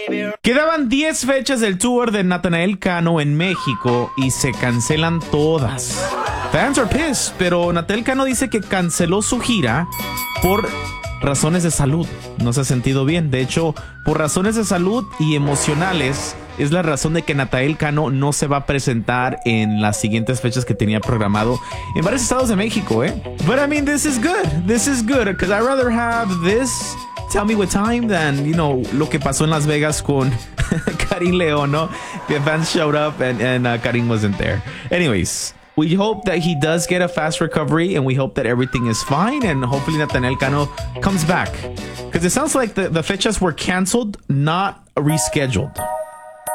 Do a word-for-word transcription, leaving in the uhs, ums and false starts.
Quedaban diez fechas del tour de Natanael Cano en México y se cancelan todas. Fans are pissed, pero Natanael Cano dice que canceló su gira por razones de salud. No se ha sentido bien. De hecho, por razones de salud y emocionales es la razón de que Natanael Cano no se va a presentar en las siguientes fechas que tenía programado en varios estados de México, ¿eh? But I mean, this is good. This is good because I'd rather have this Tell Me What Time than, you know, lo que pasó en Las Vegas con Karim León, ¿no? The fans showed up and, and uh, Karim wasn't there. Anyways, we hope that he does get a fast recovery and we hope that everything is fine and hopefully Natanael Cano comes back. Because it sounds like the, the fechas were canceled, not rescheduled.